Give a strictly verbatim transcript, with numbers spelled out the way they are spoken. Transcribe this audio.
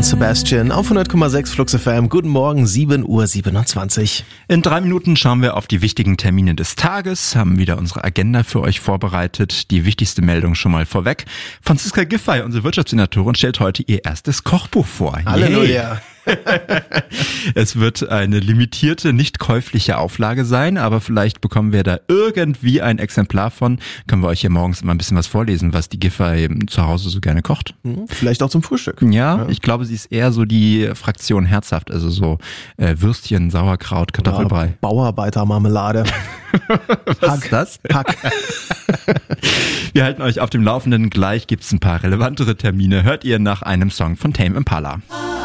und Sebastian auf hundert Komma sechs Flux F M. Guten Morgen, sieben Uhr siebenundzwanzig. In drei Minuten schauen wir auf die wichtigen Termine des Tages, haben wieder unsere Agenda für euch vorbereitet. Die wichtigste Meldung schon mal vorweg. Franziska Giffey, unsere Wirtschaftssenatorin, stellt heute ihr erstes Kochbuch vor. Halleluja. Es wird eine limitierte, nicht käufliche Auflage sein, aber vielleicht bekommen wir da irgendwie ein Exemplar von. Können wir euch hier morgens mal ein bisschen was vorlesen, was die Giffey zu Hause so gerne kocht. Vielleicht auch zum Frühstück. Ja, ja, ich glaube, sie ist eher so die Fraktion herzhaft, also so äh, Würstchen, Sauerkraut, Kartoffelbrei. Ja, Bauarbeitermarmelade. Was Hack, ist das? Hack. Wir halten euch auf dem Laufenden. Gleich gibt's ein paar relevantere Termine. Hört ihr nach einem Song von Tame Impala.